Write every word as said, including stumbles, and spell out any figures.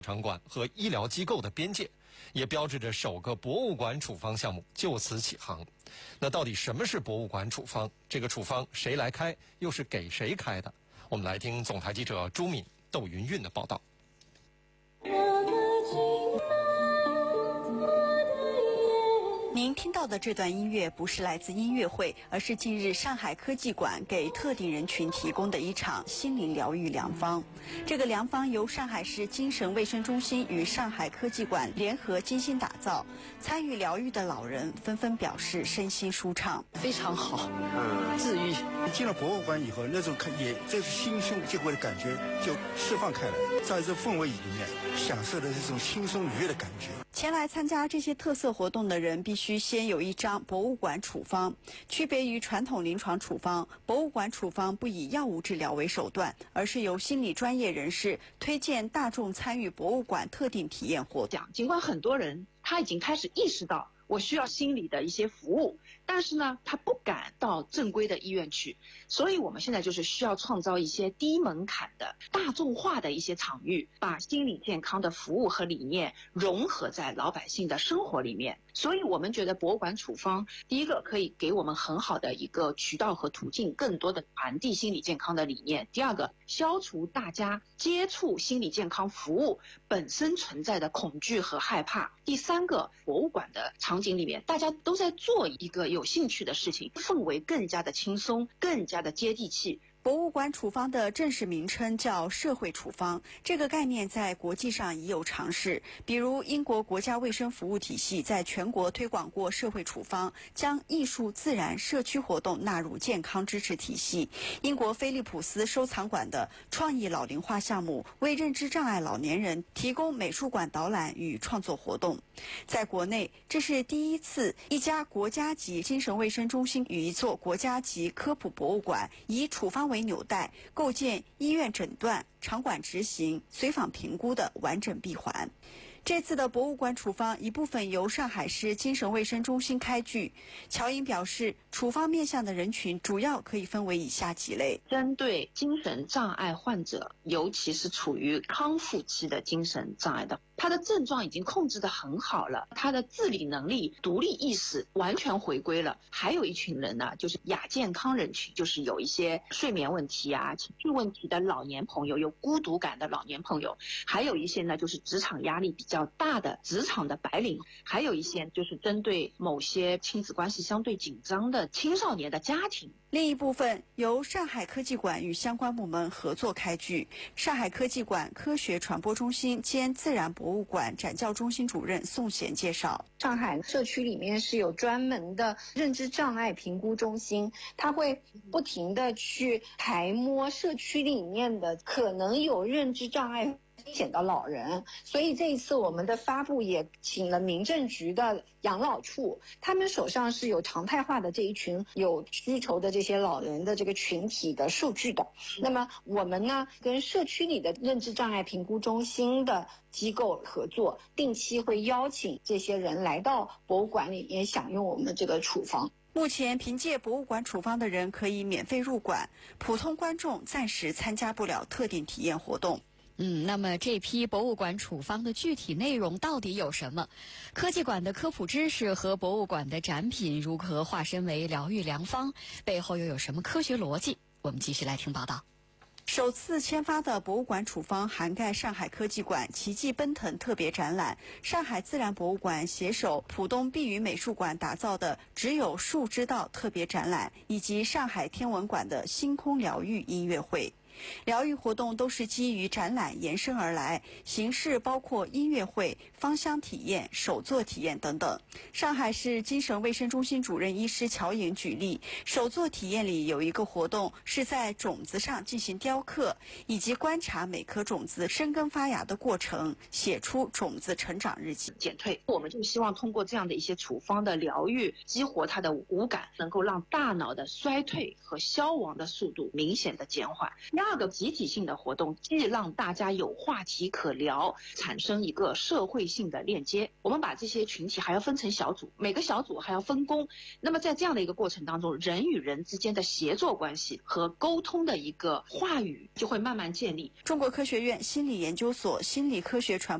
场馆和医疗机构的边界，也标志着首个博物馆处方项目就此起航。那到底什么是博物馆处方？这个处方谁来开，又是给谁开的？我们来听总台记者朱敏、窦云韵的报道。 您听到的这段音乐不是来自音乐会，而是近日上海科技馆给特定人群提供的一场心灵疗愈良方。这个良方由上海市精神卫生中心与上海科技馆联合精心打造，参与疗愈的老人纷纷表示身心舒畅， 非常好，嗯，治愈。 进了博物馆以后，那种看也这是心胸结果的感觉就释放开来，在这氛围里面享受的这种轻松愉悦的感觉。 前来参加这些特色活动的人必须先有一张博物馆处方。区别于传统临床处方，博物馆处方不以药物治疗为手段，而是由心理专业人士推荐大众参与博物馆特定体验活动。 尽管很多人他已经开始意识到我需要心理的一些服务，但是呢，他不敢到正规的医院去，所以我们现在就是需要创造一些低门槛的大众化的一些场域，把心理健康的服务和理念融合在老百姓的生活里面。所以我们觉得博物馆处方，第一个可以给我们很好的一个渠道和途径，更多的传递心理健康的理念；第二个，消除大家接触心理健康服务本身存在的恐惧和害怕；第三个，博物馆的场景里面大家都在做一个有兴趣的事情，氛围更加的轻松，更加的接地气。 博物馆处方的正式名称叫社会处方，这个概念在国际上已有尝试，比如英国国家卫生服务体系在全国推广过社会处方，将艺术、自然、社区活动纳入健康支持体系。英国菲利普斯收藏馆的创意老龄化项目为认知障碍老年人提供美术馆导览与创作活动。在国内，这是第一次一家国家级精神卫生中心与一座国家级科普博物馆以处方为纽带，构建医院诊断、场馆执行、随访评估的完整闭环。这次的博物馆处方一部分由上海市精神卫生中心开具。乔英表示，处方面向的人群主要可以分为以下几类： 针对精神障碍患者，尤其是处于康复期的精神障碍的，他的症状已经控制得很好了，他的自理能力、独立意识完全回归了。还有一群人呢，就是亚健康人群，就是有一些睡眠问题啊、情绪问题的老年朋友，有孤独感的老年朋友，还有一些呢就是职场压力比较大的职场的白领，还有一些就是针对某些亲子关系相对紧张的青少年的家庭。 另一部分由上海科技馆与相关部门合作开具。上海科技馆科学传播中心兼自然博物馆展教中心主任宋贤介绍， 上海社区里面是有专门的认知障碍评估中心，它会不停地去排摸社区里面的可能有认知障碍危险的老人，所以这一次我们的发布也请了民政局的养老处，他们手上是有常态化的这一群有需求的这些老人的这个群体的数据的。那么我们呢，跟社区里的认知障碍评估中心的机构合作，定期会邀请这些人来到博物馆里面享用我们的这个处方。 目前凭借博物馆处方的人可以免费入馆，普通观众暂时参加不了特定体验活动。 嗯，那么这批博物馆处方的具体内容到底有什么？科技馆的科普知识和博物馆的展品如何化身为疗愈良方？背后又有什么科学逻辑？我们继续来听报道。 首次签发的博物馆处方涵盖上海科技馆奇迹奔腾特别展览，上海自然博物馆携手浦东碧云美术馆打造的只有树知道特别展览，以及上海天文馆的星空疗愈音乐会。疗愈活动都是基于展览延伸而来，形式包括音乐会、芳香体验、手作体验等等。上海市精神卫生中心主任医师乔颖举例，手作体验里有一个活动是在种子上进行雕刻，以及观察每颗种子生根发芽的过程，写出种子成长日记。 减退，我们就希望通过这样的一些处方的疗愈，激活它的五感，能够让大脑的衰退和消亡的速度明显的减缓。 二个集体性的活动，既让大家有话题可聊，产生一个社会性的链接。我们把这些群体还要分成小组，每个小组还要分工。那么在这样的一个过程当中，人与人之间的协作关系和沟通的一个话语就会慢慢建立。 中国科学院心理研究所心理科学传